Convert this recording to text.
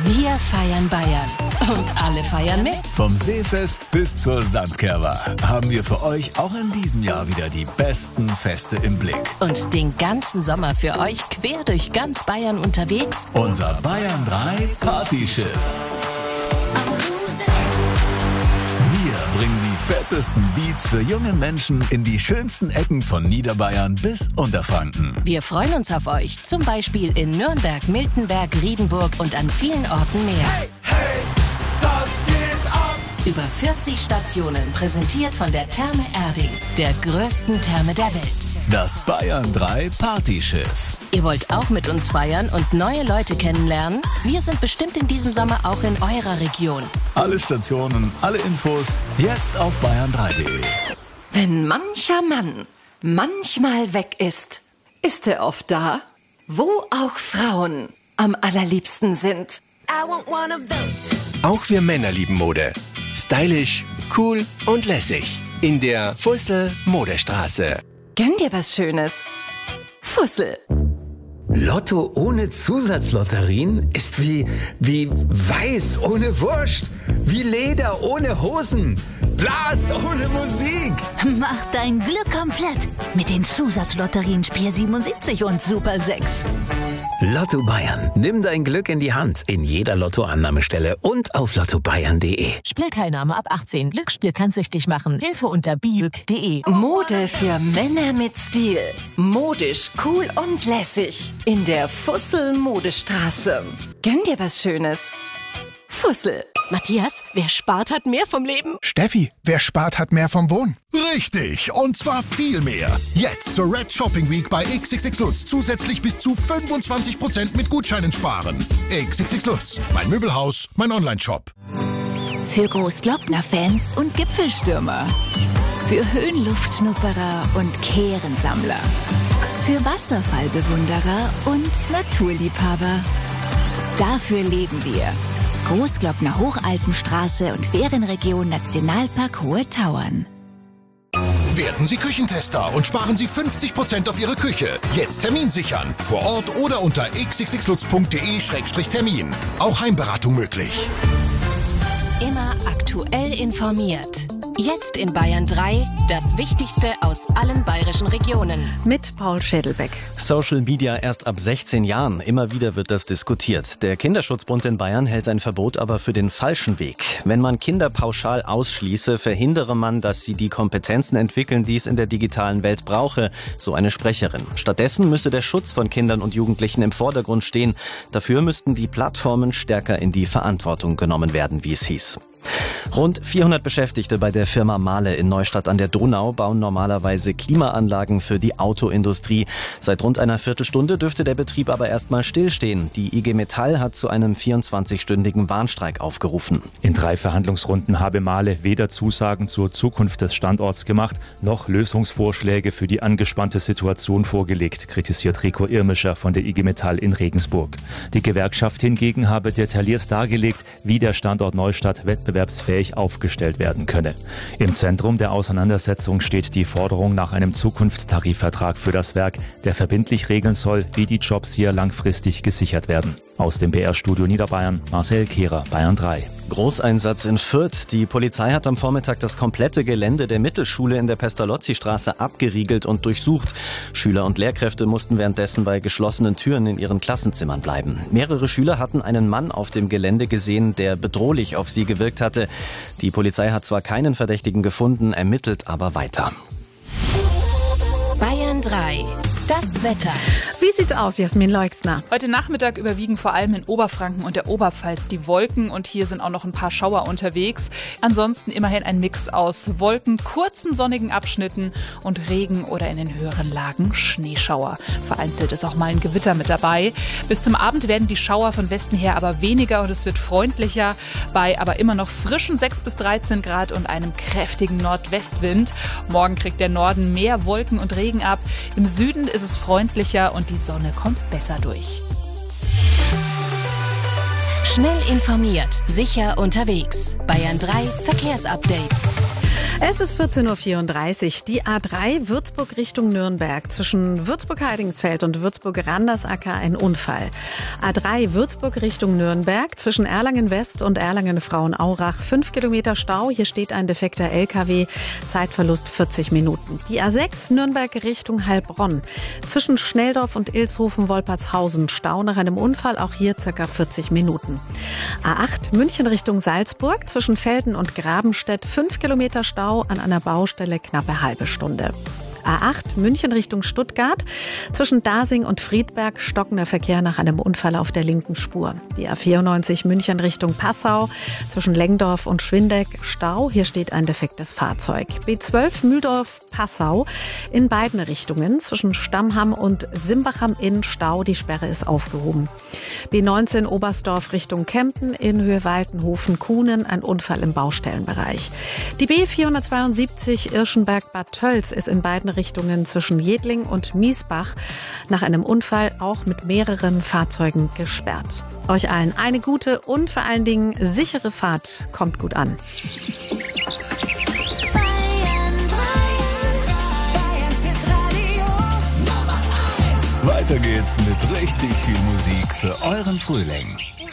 Wir feiern Bayern. Und alle feiern mit. Vom Seefest bis zur Sandkerber haben wir für euch auch in diesem Jahr wieder die besten Feste im Blick. Und den ganzen Sommer für euch quer durch ganz Bayern unterwegs. Unser Bayern 3 Partyschiff. Wir bringen die fettesten Beats für junge Menschen in die schönsten Ecken von Niederbayern bis Unterfranken. Wir freuen uns auf euch, zum Beispiel in Nürnberg, Miltenberg, Riedenburg und an vielen Orten mehr. Hey, hey, das geht ab! Über 40 Stationen, präsentiert von der Therme Erding, der größten Therme der Welt. Das Bayern 3 Partyschiff. Ihr wollt auch mit uns feiern und neue Leute kennenlernen? Wir sind bestimmt in diesem Sommer auch in eurer Region. Alle Stationen, alle Infos jetzt auf bayern3.de. Wenn mancher Mann manchmal weg ist, ist er oft da, wo auch Frauen am allerliebsten sind. Auch wir Männer lieben Mode. Stylisch, cool und lässig. In der Fussel Modestraße. Gönn dir was Schönes. Fussel. Lotto ohne Zusatzlotterien ist wie Weiß ohne Wurst, wie Leder ohne Hosen, Blas ohne Musik. Mach dein Glück komplett mit den Zusatzlotterien Spiel 77 und Super 6. Lotto Bayern. Nimm dein Glück in die Hand. In jeder Lottoannahmestelle und auf lottobayern.de. Spielteilnahme ab 18. Glücksspiel kann süchtig machen. Hilfe unter biüg.de. Mode für Männer mit Stil. Modisch, cool und lässig. In der Fussel Modestraße. Gönn dir was Schönes. Fussel. Matthias, wer spart, hat mehr vom Leben. Steffi, wer spart, hat mehr vom Wohnen. Richtig, und zwar viel mehr. Jetzt zur Red Shopping Week bei XXX Lutz zusätzlich bis zu 25% mit Gutscheinen sparen. XXX Lutz, mein Möbelhaus, mein Onlineshop. Für Großglockner-Fans und Gipfelstürmer. Für Höhenluftschnupperer und Kehrensammler. Für Wasserfallbewunderer und Naturliebhaber. Dafür leben wir. Großglockner Hochalpenstraße und Ferienregion Nationalpark Hohe Tauern. Werden Sie Küchentester und sparen Sie 50% auf Ihre Küche. Jetzt Termin sichern. Vor Ort oder unter xxxlutz.de/termin. Auch Heimberatung möglich. Immer aktuell informiert. Jetzt in Bayern 3 das Wichtigste aus allen bayerischen Regionen. Mit Paul Schädelbeck. Social Media erst ab 16 Jahren. Immer wieder wird das diskutiert. Der Kinderschutzbund in Bayern hält ein Verbot aber für den falschen Weg. Wenn man Kinder pauschal ausschließe, verhindere man, dass sie die Kompetenzen entwickeln, die es in der digitalen Welt brauche, so eine Sprecherin. Stattdessen müsse der Schutz von Kindern und Jugendlichen im Vordergrund stehen. Dafür müssten die Plattformen stärker in die Verantwortung genommen werden, wie es hieß. Rund 400 Beschäftigte bei der Firma Mahle in Neustadt an der Donau bauen normalerweise Klimaanlagen für die Autoindustrie. Seit rund einer Viertelstunde dürfte der Betrieb aber erstmal stillstehen. Die IG Metall hat zu einem 24-stündigen Warnstreik aufgerufen. In 3 Verhandlungsrunden habe Mahle weder Zusagen zur Zukunft des Standorts gemacht, noch Lösungsvorschläge für die angespannte Situation vorgelegt, kritisiert Rico Irmischer von der IG Metall in Regensburg. Die Gewerkschaft hingegen habe detailliert dargelegt, wie der Standort Neustadt wettbewerbsfähig aufgestellt werden könne. Im Zentrum der Auseinandersetzung steht die Forderung nach einem Zukunftstarifvertrag für das Werk, der verbindlich regeln soll, wie die Jobs hier langfristig gesichert werden. Aus dem BR-Studio Niederbayern, Marcel Kehrer, Bayern 3. Großeinsatz in Fürth. Die Polizei hat am Vormittag das komplette Gelände der Mittelschule in der Pestalozzi-Straße abgeriegelt und durchsucht. Schüler und Lehrkräfte mussten währenddessen bei geschlossenen Türen in ihren Klassenzimmern bleiben. Mehrere Schüler hatten einen Mann auf dem Gelände gesehen, der bedrohlich auf sie gewirkt hatte. Die Polizei hat zwar keinen Verdächtigen gefunden, ermittelt aber weiter. Bayern 3. Das Wetter. Wie sieht's aus, Jasmin Leixner? Heute Nachmittag überwiegen vor allem in Oberfranken und der Oberpfalz die Wolken und hier sind auch noch ein paar Schauer unterwegs. Ansonsten immerhin ein Mix aus Wolken, kurzen sonnigen Abschnitten und Regen oder in den höheren Lagen Schneeschauer. Vereinzelt ist auch mal ein Gewitter mit dabei. Bis zum Abend werden die Schauer von Westen her aber weniger und es wird freundlicher bei aber immer noch frischen 6 bis 13 Grad und einem kräftigen Nordwestwind. Morgen kriegt der Norden mehr Wolken und Regen ab. Im Süden ist es freundlicher und die Sonne kommt besser durch. Schnell informiert, sicher unterwegs. Bayern 3 Verkehrsupdate. Es ist 14.34 Uhr. Die A3 Würzburg Richtung Nürnberg. Zwischen Würzburg-Heidingsfeld und Würzburg-Randersacker ein Unfall. A3 Würzburg Richtung Nürnberg. Zwischen Erlangen-West und Erlangen-Frauenaurach 5 Kilometer Stau. Hier steht ein defekter LKW. Zeitverlust 40 Minuten. Die A6 Nürnberg Richtung Heilbronn. Zwischen Schnelldorf und Ilshofen-Wolpertshausen Stau nach einem Unfall. Auch hier ca. 40 Minuten. A8 München Richtung Salzburg. Zwischen Velden und Grabenstedt 5 Kilometer Stau, an einer Baustelle knappe halbe Stunde. A8 München Richtung Stuttgart. Zwischen Dasing und Friedberg stockender Verkehr nach einem Unfall auf der linken Spur. Die A94 München Richtung Passau. Zwischen Lengdorf und Schwindeck Stau. Hier steht ein defektes Fahrzeug. B12 Mühldorf-Passau in beiden Richtungen. Zwischen Stammham und Simbach am Inn Stau. Die Sperre ist aufgehoben. B19 Oberstdorf Richtung Kempten in Höhe Waltenhofen-Kuhnen. Ein Unfall im Baustellenbereich. Die B472 Irschenberg-Bad Tölz ist in beiden Richtungen zwischen Jedling und Miesbach nach einem Unfall auch mit mehreren Fahrzeugen gesperrt. Euch allen eine gute und vor allen Dingen sichere Fahrt. Kommt gut an. Weiter geht's mit richtig viel Musik für euren Frühling.